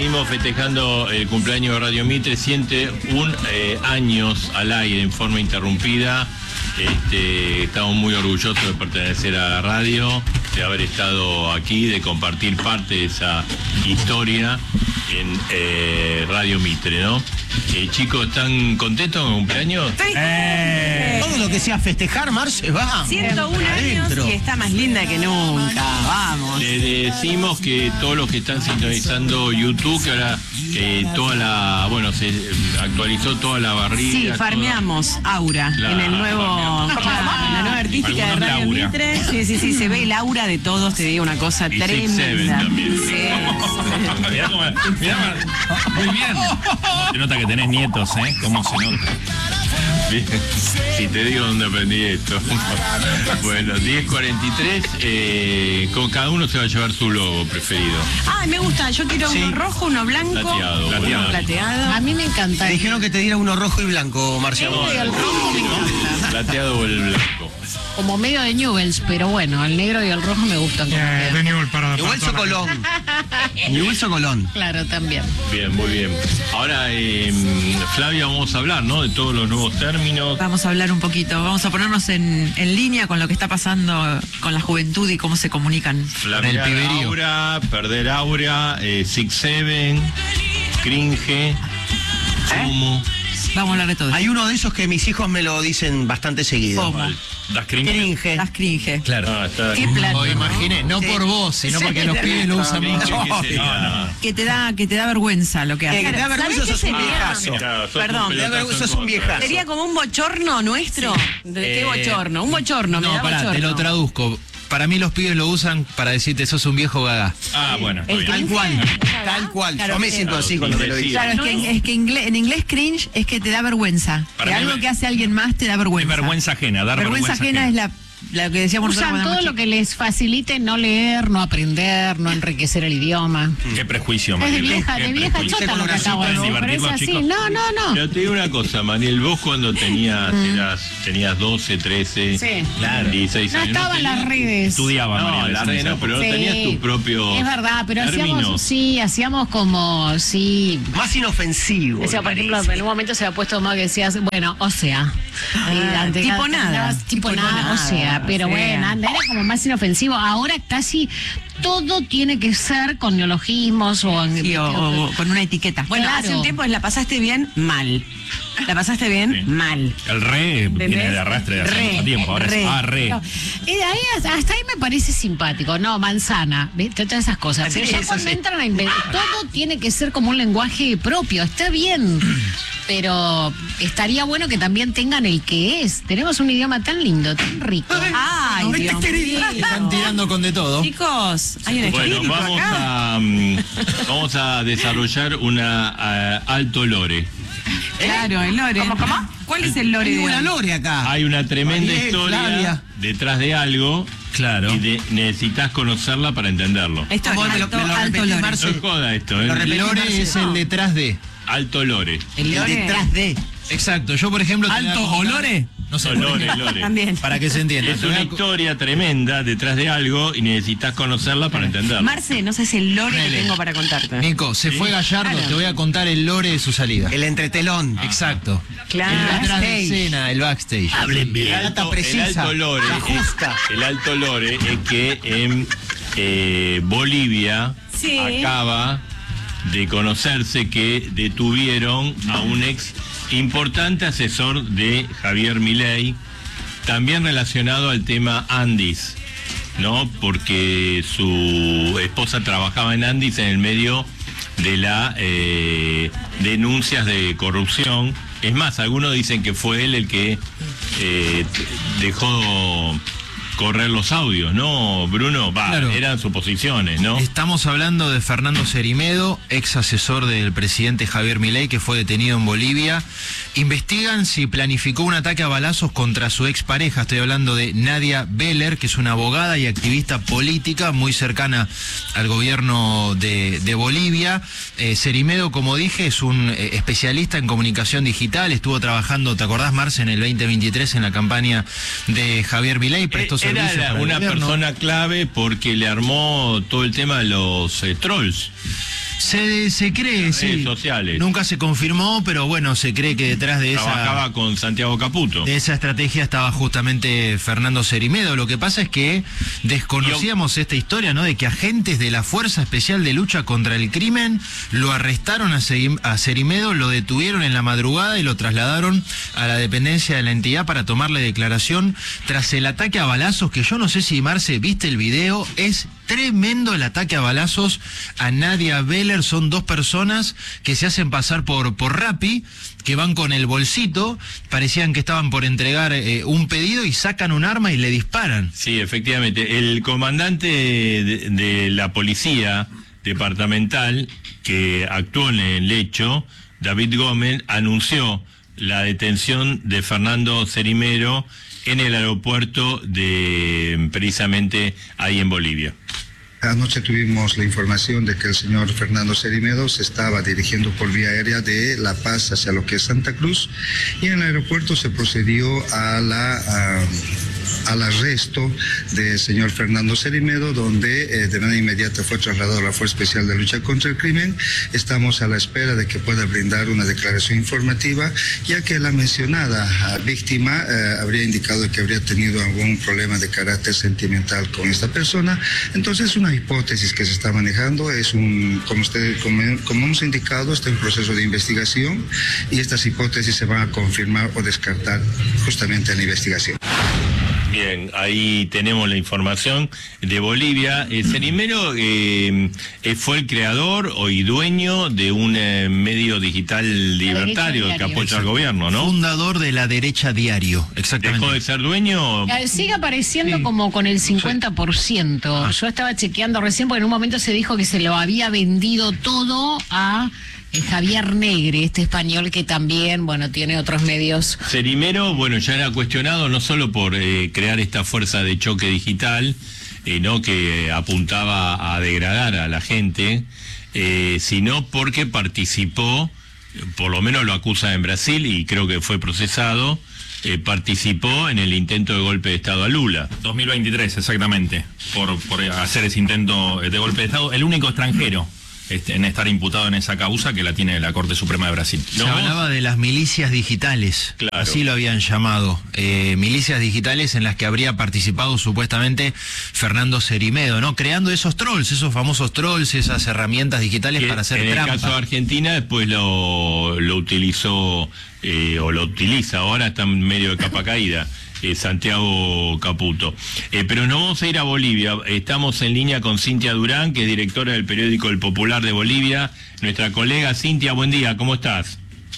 seguimos festejando el cumpleaños de Radio Mitre, 101 años al aire en forma interrumpida. Estamos muy orgullosos de pertenecer a la radio, de haber estado aquí, de compartir parte de esa historia en Radio Mitre, ¿no? Chicos, ¿están contentos con el cumpleaños? Todo lo que sea festejar, Marce, va. 101 años y está más linda que nunca. Vamos. Le decimos que todos los que están sintonizando YouTube, que ahora se actualizó toda la barriga. Sí, farmeamos Aura en el nuevo, la nueva artística de Radio Mitre. Sí, se ve el aura de todos, te digo una cosa y tremenda. También. Mirá, muy bien. Se nota que tenés nietos, ¿eh? ¿Cómo se nota? Bien. Si te digo dónde aprendí esto. Bueno, 10:43, con cada uno se va a llevar su logo preferido. Ay, me gusta, yo quiero uno rojo, uno blanco, uno plateado. A mí me encanta. Me dijeron que te diera uno rojo y blanco, Marciano. El rojo me encanta. Plateado o el blanco. Como medio de Newells, pero bueno, el negro y el rojo me gustan. De Newell para Newell's o Colón. Newell's o Colón. Claro, también. Bien, muy bien. Ahora, Flavia, vamos a hablar, ¿no? De todos los nuevos términos. Vamos a hablar un poquito, vamos a ponernos en línea con lo que está pasando con la juventud y cómo se comunican. Flavia, aura, perder aura, 6-7, cringe, humo. Vamos a hablar de todo. Hay uno de esos que mis hijos me lo dicen bastante seguido. ¿Cómo? ¿Das cringe? Cringe. Las cringe. Claro. Qué plata, Lo ¿no? imaginé, no por vos, sino porque los pibes lo usan mucho. Que te da vergüenza lo que hace. Que te da vergüenza, sos un viejazo. Perdón, Te da vergüenza, sos un viejazo. Sería como un bochorno nuestro. ¿De qué bochorno? Un bochorno, me da bochorno. Te lo traduzco. Para mí los pibes lo usan para decirte sos un viejo gaga. Ah, bueno. El Tal cringe. cual, tal cual. Claro, Yo me siento así cuando me lo dicen. Claro, es que en inglés cringe es que te da vergüenza. Para Que mí algo que hace alguien más te da vergüenza. Es vergüenza ajena, dar vergüenza ajena es lo que decíamos nosotros Usan cuando todo éramos lo que les facilite no leer, no aprender, no enriquecer el idioma. Qué prejuicio, Es de Mariel. vieja, Qué de vieja prejuicio. chota lo que acabo de decir, pero es así. No. Pero te digo una cosa, Mariel, vos cuando tenías 12, 13, Sí. claro, 16 No años. estaban las redes. Estudiaba, No, Mariel. la red no, pero no Sí. tenías tu propio. Es verdad, pero término. hacíamos como, Más inofensivo. O sea, por ejemplo, en un momento se había puesto más que decías, bueno, o sea. tipo nada. Tipo nada, o sea. Pero bueno, era como más inofensivo. Ahora casi todo tiene que ser con neologismos o con una etiqueta. Bueno, Claro. hace un tiempo la pasaste bien, mal. La pasaste bien, Sí. mal. El re viene ¿Entendés? de arrastre de hace Re, mucho tiempo. Ahora re. es re. No, hasta ahí me parece simpático, no, manzana, ¿viste? Todas esas cosas. Pero Sí, ya eso cuando sí. entran a inventar, todo tiene que ser como un lenguaje propio, está bien. Pero estaría bueno que también tengan el que es. Tenemos un idioma tan lindo, tan rico. Ay, Dios mío. Están tirando con de todo. Chicos, hay un Bueno, espíritu acá. vamos a desarrollar una alto lore. Claro, el lore. ¿Cómo? ¿Cuál es el lore Hay de una hoy? lore acá. Hay una tremenda Mariel, historia Flavia. detrás de algo. Claro. Y necesitas conocerla para entenderlo. Esto es ¿Cómo me lo alto repetís, lore. Marce? No es joda esto, Lo ¿eh? repetí. Lore es el detrás de. Alto lore. El El lore. detrás de. Exacto, yo por ejemplo... ¿Alto o lore? No sé. Lore, lore. También. Para que se entienda. Es una historia tremenda detrás de algo y necesitas conocerla para entenderlo. Marce, no sé si el lore que tengo para contarte. Nico, se fue Gallardo, Claro. te voy a contar el lore de su salida. El entretelón. Exacto. Claro. El detrás de Backstage. escena, el backstage. Hablen bien. La data precisa, El alto lore, la justa. el alto lore es que en Bolivia Sí. acaba de conocerse que detuvieron a un ex importante asesor de Javier Milei, también relacionado al tema Andis, ¿no? Porque su esposa trabajaba en Andis en el medio de la denuncias de corrupción. Es más, algunos dicen que fue él el que dejó correr los audios, ¿no, Bruno? Claro. Eran suposiciones, ¿no? Estamos hablando de Fernando Cerimedo, ex asesor del presidente Javier Milei, que fue detenido en Bolivia. Investigan si planificó un ataque a balazos contra su expareja. Estoy hablando de Nadia Beller, que es una abogada y activista política muy cercana al gobierno de Bolivia. Cerimedo, como dije, es un especialista en comunicación digital. Estuvo trabajando, ¿te acordás, Marce, en el 2023 en la campaña de Javier Milei? Prestó servicios para el una gobierno. persona clave porque le armó todo el tema de los trolls. Se cree, sí. Redes sociales. Nunca se confirmó, pero bueno, se cree que detrás de Trabajaba con Santiago Caputo. De esa estrategia estaba justamente Fernando Cerimedo. Lo que pasa es que desconocíamos esta historia, ¿no? De que agentes de la Fuerza Especial de Lucha contra el Crimen lo arrestaron a Cerimedo, lo detuvieron en la madrugada y lo trasladaron a la dependencia de la entidad para tomarle declaración tras el ataque a balazos, que yo no sé si, Marce, viste el video, es tremendo el ataque a balazos a Nadia Beller. Son dos personas que se hacen pasar por Rappi, que van con el bolsito, parecían que estaban por entregar un pedido y sacan un arma y le disparan. Sí, efectivamente. El comandante de la policía departamental que actuó en el hecho, David Gómez, anunció la detención de Fernando Cerimedo en el aeropuerto precisamente ahí en Bolivia. Anoche tuvimos la información de que el señor Fernando Cerimedo se estaba dirigiendo por vía aérea de La Paz hacia lo que es Santa Cruz, y en el aeropuerto se procedió al arresto del señor Fernando Cerimedo, donde de manera inmediata fue trasladado a la Fuerza Especial de Lucha contra el Crimen. Estamos a la espera de que pueda brindar una declaración informativa, ya que la mencionada víctima habría indicado que habría tenido algún problema de carácter sentimental con esta persona. Entonces, una hipótesis que se está manejando, es como hemos indicado, está en proceso de investigación, y estas hipótesis se van a confirmar o descartar justamente en la investigación. Bien, ahí tenemos la información de Bolivia. Cerimedo fue el creador y dueño de un medio digital libertario que apoya al gobierno, ¿no? Fundador de La Derecha Diario, exactamente. ¿Dejó de ser dueño? Sigue apareciendo como con el 50%. Yo estaba chequeando recién porque en un momento se dijo que se lo había vendido todo a Javier Negre, este español que también, bueno, tiene otros medios. Cerimedo, bueno, ya era cuestionado no solo por crear esta fuerza de choque digital, no, que apuntaba a degradar a la gente, sino porque participó, por lo menos lo acusa en Brasil y creo que fue procesado, participó en el intento de golpe de Estado a Lula. 2023, exactamente, por hacer ese intento de golpe de Estado, el único extranjero en estar imputado en esa causa, que la tiene la Corte Suprema de Brasil. Se hablaba de las milicias digitales, claro. Así lo habían llamado, milicias digitales en las que habría participado supuestamente Fernando Cerimedo, ¿no? Creando esos trolls, esos famosos trolls, esas herramientas digitales para hacer trampa. En el caso de Argentina después lo utilizó, o lo utiliza, ahora está en medio de capa caída. Santiago Caputo. Pero no vamos a ir a Bolivia, estamos en línea con Cintia Durán, que es directora del periódico El Popular de Bolivia. Nuestra colega Cintia, buen día, ¿cómo estás?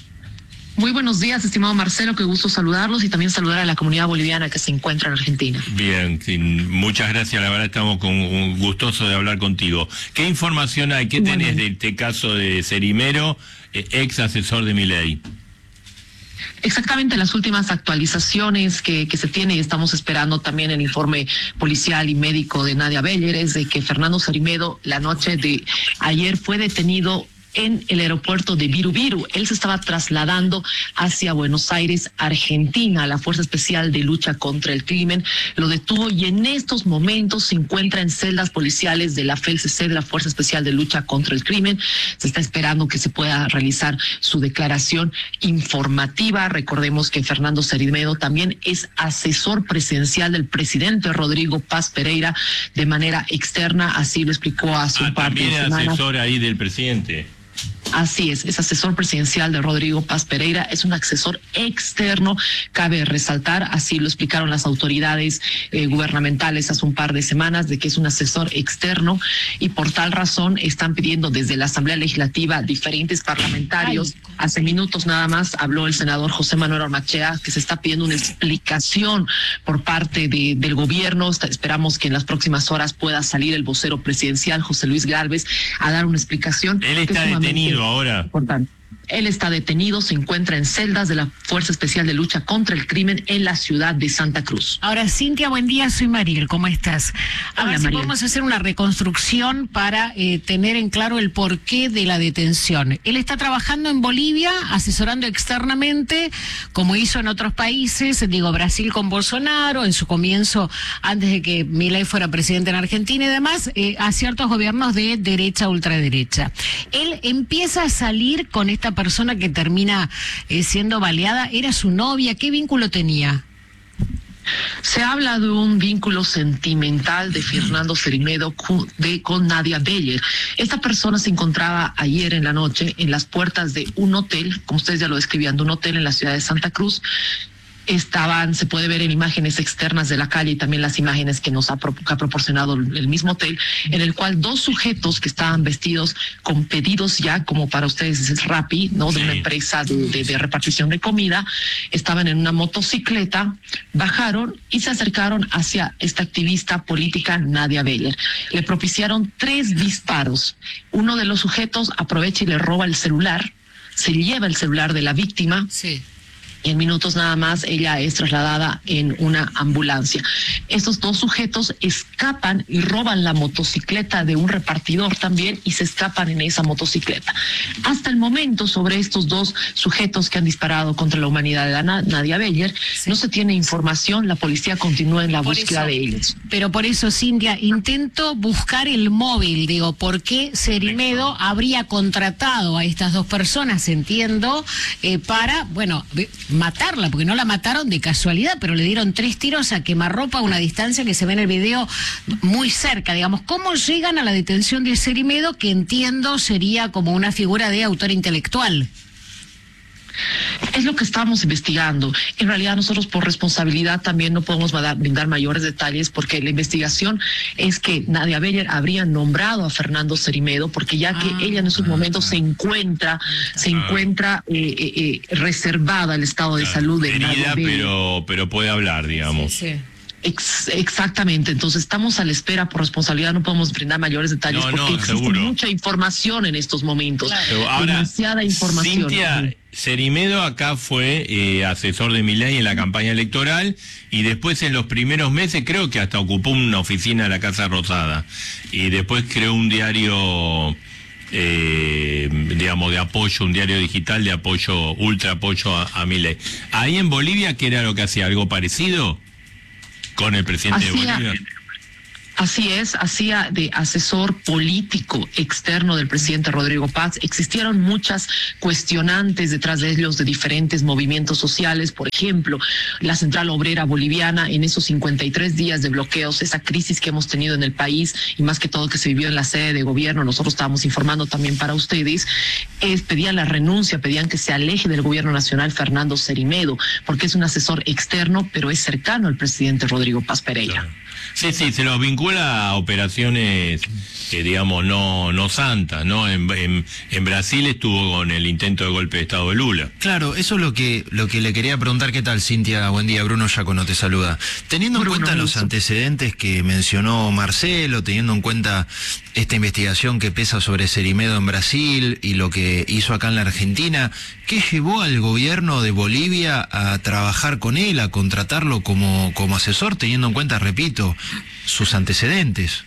Muy buenos días, estimado Marcelo, qué gusto saludarlos y también saludar a la comunidad boliviana que se encuentra en Argentina. Bien, muchas gracias, la verdad estamos gustosos de hablar contigo. ¿Qué información hay, qué tenés de este caso de Cerimedo, ex asesor de Milei? Exactamente, las últimas actualizaciones que se tiene, y estamos esperando también el informe policial y médico de Nadia Beller, es de que Fernando Cerimedo la noche de ayer fue detenido en el aeropuerto de Viru. Él se estaba trasladando hacia Buenos Aires, Argentina. La Fuerza Especial de Lucha contra el Crimen lo detuvo y en estos momentos se encuentra en celdas policiales de la FELCC, de la Fuerza Especial de Lucha contra el Crimen. Se está esperando que se pueda realizar su declaración informativa. Recordemos que Fernando Cerimedo también es asesor presidencial del presidente Rodrigo Paz Pereira de manera externa, así lo explicó hace un par de semanas. También es asesor ahí del presidente. Así es asesor presidencial de Rodrigo Paz Pereira, es un asesor externo, cabe resaltar, así lo explicaron las autoridades gubernamentales hace un par de semanas, de que es un asesor externo, y por tal razón están pidiendo desde la Asamblea Legislativa diferentes parlamentarios. Hace minutos nada más habló el senador José Manuel Ormachea, que se está pidiendo una explicación por parte del gobierno. Esperamos que en las próximas horas pueda salir el vocero presidencial, José Luis Gálvez, a dar una explicación. Él está detenido ahora. Importante. Él está detenido, se encuentra en celdas de la Fuerza Especial de Lucha contra el Crimen en la ciudad de Santa Cruz. Ahora, Cintia, buen día, soy Mariel, ¿cómo estás? Ahora, si Mariel, podemos hacer una reconstrucción para tener en claro el porqué de la detención. Él está trabajando en Bolivia, asesorando externamente, como hizo en otros países, digo, Brasil con Bolsonaro, en su comienzo, antes de que Milei fuera presidente en Argentina y demás, a ciertos gobiernos de derecha, ultraderecha. Él empieza a salir con esta persona que termina siendo baleada. ¿Era su novia? ¿Qué vínculo tenía? Se habla de un vínculo sentimental de Fernando Cerimedo con Nadia Beller. Esta persona se encontraba ayer en la noche en las puertas de un hotel, como ustedes ya lo describían, de un hotel en la ciudad de Santa Cruz. Se puede ver en imágenes externas de la calle y también las imágenes que nos ha proporcionado el mismo hotel, en el cual dos sujetos que estaban vestidos con pedidos ya, como para ustedes es Rappi, ¿no? De una empresa de repartición de comida, estaban en una motocicleta, bajaron y se acercaron hacia esta activista política Nadia Beller. Le propiciaron 3 disparos. Uno de los sujetos aprovecha y le roba el celular, se lleva el celular de la víctima. Sí. Y en minutos nada más ella es trasladada en una ambulancia. Estos dos sujetos escapan y roban la motocicleta de un repartidor también y se escapan en esa motocicleta. Hasta el momento, sobre estos dos sujetos que han disparado contra la humanidad de Nadia Beller, no se tiene información, la policía continúa en la búsqueda de ellos. Pero por eso, Cintia, intento buscar el móvil, digo, ¿por qué Cerimedo habría contratado a estas dos personas, entiendo, para, bueno, matarla, porque no la mataron de casualidad, pero le dieron 3 tiros a quemarropa a una distancia que se ve en el video muy cerca, digamos. ¿Cómo llegan a la detención de Cerimedo, que entiendo sería como una figura de autor intelectual? Es lo que estamos investigando. En realidad nosotros por responsabilidad también no podemos brindar mayores detalles, porque la investigación es que Nadia Beller habría nombrado a Fernando Cerimedo, porque ya que ella en esos momentos se encuentra reservada al estado de salud de Nadia Beller. pero puede hablar, digamos. Sí. Exactamente, entonces estamos a la espera. Por responsabilidad no podemos brindar mayores detalles porque existe mucha información en estos momentos, demasiada información. Cintia, Cerimedo acá fue asesor de Milei en la campaña electoral y después en los primeros meses creo que hasta ocupó una oficina de la Casa Rosada y después creó un diario digamos de apoyo, un diario digital de apoyo, ultra apoyo a Milei. Ahí en Bolivia, ¿qué era lo que hacía? ¿Algo parecido con el presidente de Bolivia? Así es, hacía de asesor político externo del presidente Rodrigo Paz. Existieron muchas cuestionantes detrás de ellos de diferentes movimientos sociales. Por ejemplo, la Central Obrera Boliviana, en esos 53 días de bloqueos, esa crisis que hemos tenido en el país y más que todo que se vivió en la sede de gobierno, nosotros estábamos informando también para ustedes, pedían la renuncia, pedían que se aleje del gobierno nacional Fernando Cerimedo, porque es un asesor externo, pero es cercano al presidente Rodrigo Paz Pereira. Claro. Sí, se los vincula a operaciones digamos, no santas, ¿no? En Brasil estuvo con el intento de golpe de Estado de Lula. Claro, eso es lo que le quería preguntar. ¿Qué tal, Cintia? Buen día, Bruno Giacono te saluda. Teniendo en cuenta los antecedentes que mencionó Marcelo, teniendo en cuenta esta investigación que pesa sobre Cerimedo en Brasil y lo que hizo acá en la Argentina, ¿qué llevó al gobierno de Bolivia a trabajar con él, a contratarlo como asesor, teniendo en cuenta, repito, sus antecedentes?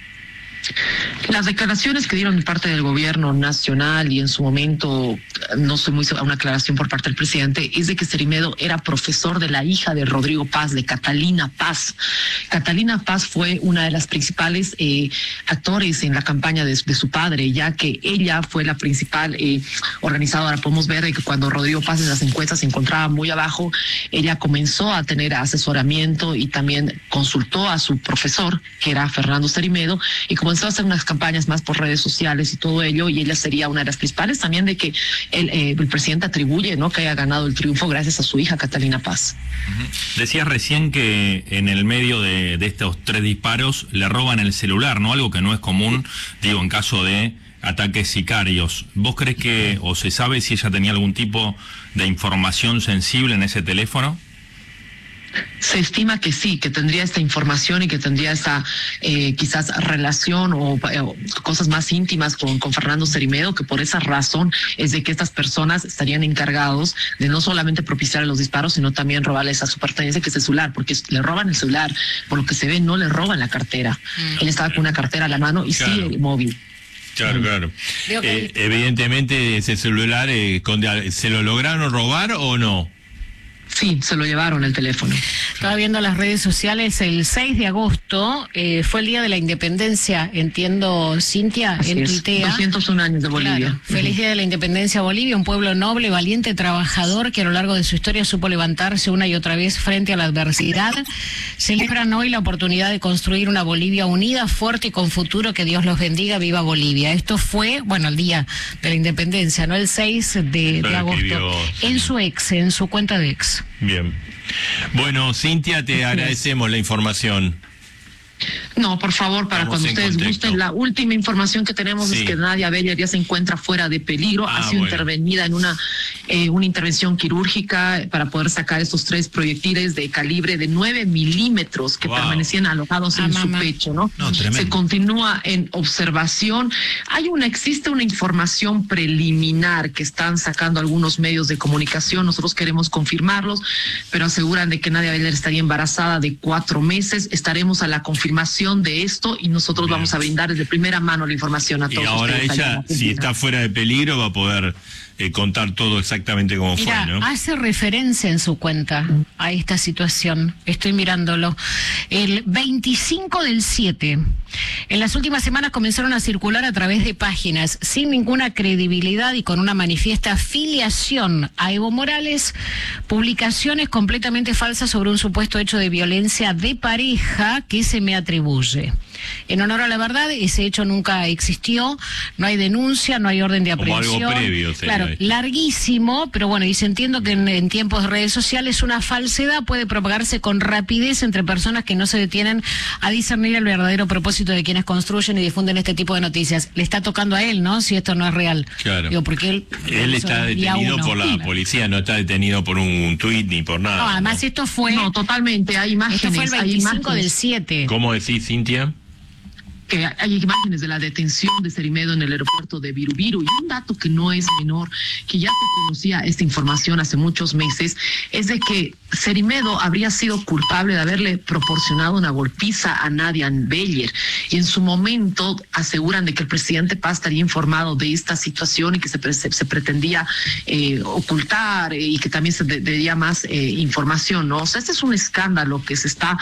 Las declaraciones que dieron de parte del gobierno nacional y en su momento, no soy muy segura, una aclaración por parte del presidente, es de que Cerimedo era profesor de la hija de Rodrigo Paz, de Catalina Paz. Catalina Paz fue una de las principales actores en la campaña de su padre, ya que ella fue la principal organizadora. Podemos ver que cuando Rodrigo Paz en las encuestas se encontraba muy abajo, ella comenzó a tener asesoramiento y también consultó a su profesor, que era Fernando Cerimedo, y comenzó a hacer unas campañas más por redes sociales y todo ello, y ella sería una de las principales también de que el presidente atribuye, ¿no?, que haya ganado el triunfo gracias a su hija Catalina Paz. Decías recién que en el medio de estos 3 disparos le roban el celular, ¿no? Algo que no es común, digo, en caso de ataques sicarios. ¿Vos crees que, o se sabe si ella tenía algún tipo de información sensible en ese teléfono? Se estima que sí, que tendría esta información y que tendría esta quizás relación o cosas más íntimas con Fernando Cerimedo, que por esa razón es de que estas personas estarían encargados de no solamente propiciar los disparos, sino también robarles a su pertenencia, que es el celular, porque le roban el celular, por lo que se ve no le roban la cartera. Él estaba con una cartera a la mano y sí el móvil. Claro. Evidentemente ese celular, ¿se lo lograron robar o no? Sí, se lo llevaron el teléfono. Estaba viendo las redes sociales, el 6 de agosto fue el Día de la Independencia, entiendo, Cintia, en tuitea. 201 años de Bolivia. Claro, feliz Día de la Independencia a Bolivia, un pueblo noble, valiente, trabajador, que a lo largo de su historia supo levantarse una y otra vez frente a la adversidad. Celebran hoy la oportunidad de construir una Bolivia unida, fuerte y con futuro. Que Dios los bendiga, viva Bolivia. Esto fue, el Día de la Independencia, ¿no? El 6 de agosto, en su cuenta de ex. Bien. Bueno, Cintia, te agradecemos la información. No, por favor, para cuando ustedes gusten, la última información que tenemos es que Nadia Beller ya se encuentra fuera de peligro, ha sido intervenida en una intervención quirúrgica para poder sacar estos 3 proyectiles de calibre de 9 milímetros que permanecían alojados en su pecho, ¿no? Se continúa en observación. Existe una información preliminar que están sacando algunos medios de comunicación, nosotros queremos confirmarlos, pero aseguran de que Nadia Beller estaría embarazada de 4 meses, estaremos a la confirmación de esto y nosotros vamos a brindar de primera mano la información a todos. Y ahora ella, si está fuera de peligro, va a poder contar todo exactamente como fue, ¿no? Hace referencia en su cuenta a esta situación. Estoy mirándolo. El 25/7. En las últimas semanas comenzaron a circular a través de páginas sin ninguna credibilidad y con una manifiesta afiliación a Evo Morales, publicaciones completamente falsas sobre un supuesto hecho de violencia de pareja que se me atribuye. En honor a la verdad, ese hecho nunca existió, no hay denuncia, no hay orden de aprehensión. Como algo previo, claro, larguísimo, pero dice, entiendo que en tiempos de redes sociales una falsedad puede propagarse con rapidez entre personas que no se detienen a discernir el verdadero propósito de quienes construyen y difunden este tipo de noticias. Le está tocando a él, ¿no? Si esto no es real. Claro. Porque él está detenido por la policía, no está detenido por un tuit ni por nada. No, además esto fue... No, totalmente, hay imágenes. Esto fue el 25/7. ¿Cómo decís, Cintia? Que hay imágenes de la detención de Cerimedo en el aeropuerto de Virubiru, y un dato que no es menor, que ya se conocía esta información hace muchos meses, es de que Cerimedo habría sido culpable de haberle proporcionado una golpiza a Nadia Beller, y en su momento aseguran de que el presidente Paz estaría informado de esta situación y que se pretendía ocultar y que también se debía más información, ¿no? O sea, este es un escándalo que se está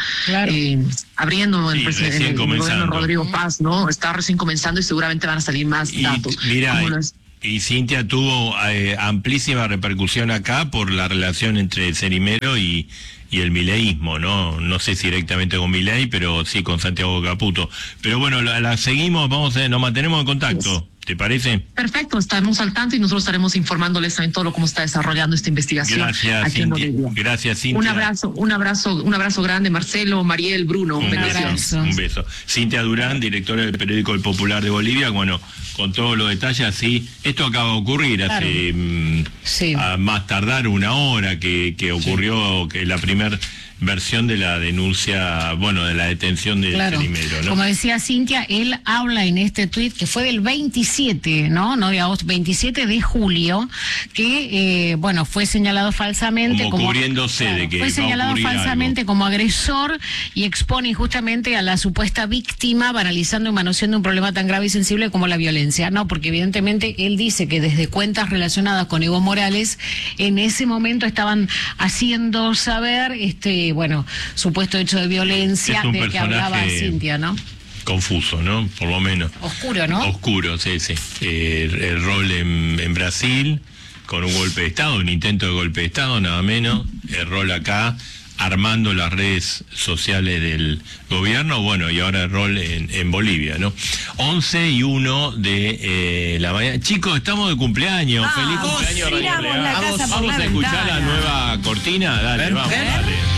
abriendo en el gobierno Rodrigo Paz, ¿no? Está recién comenzando y seguramente van a salir más datos. Mira, y Cintia tuvo amplísima repercusión acá por la relación entre Cerimedo y el mileísmo, ¿no? No sé si directamente con Milei, pero sí con Santiago Caputo. Pero bueno, la seguimos, nos mantenemos en contacto. ¿Te parece? Perfecto, estamos al tanto y nosotros estaremos informándoles también todo cómo está desarrollando esta investigación. Gracias, Cintia. Gracias, Cintia. Un abrazo grande, Marcelo, Mariel, Bruno. Un beso. Cintia Durán, directora del periódico El Popular de Bolivia, con todos los detalles, así. Esto acaba de ocurrir hace a más tardar una hora que ocurrió que la primera versión de la denuncia, de la detención de Cerimedo, ¿no? Como decía Cintia, él habla en este tuit que fue del 27, ¿no? No de agosto, 27 de julio, que, fue señalado falsamente como cubriéndose de que fue señalado falsamente como agresor y expone injustamente a la supuesta víctima, banalizando y manoseando un problema tan grave y sensible como la violencia. No, porque evidentemente él dice que desde cuentas relacionadas con Evo Morales, en ese momento estaban haciendo saber supuesto hecho de violencia de que hablaba Cintia, ¿no? Confuso, ¿no? Por lo menos. Oscuro, ¿no? Oscuro, sí. El rol en Brasil, con un golpe de Estado, un intento de golpe de Estado, nada menos. El rol acá, armando las redes sociales del gobierno, y ahora el rol en Bolivia, ¿no? 11:01 de la mañana. Chicos, estamos de cumpleaños. Feliz cumpleaños. Vamos a escuchar la nueva cortina. Dale, vamos.